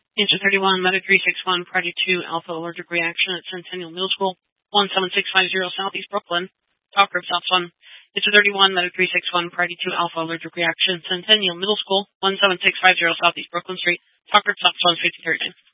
Answer 31, Meta 361, Priority 2, Alpha allergic reaction at Centennial Middle School, 17650 Southeast Brooklyn. Talk group stops 1. Answer 31, Meta 361, Priority 2, Alpha allergic reaction, Centennial Middle School, 17650 Southeast Brooklyn Street. Talk group stops 153.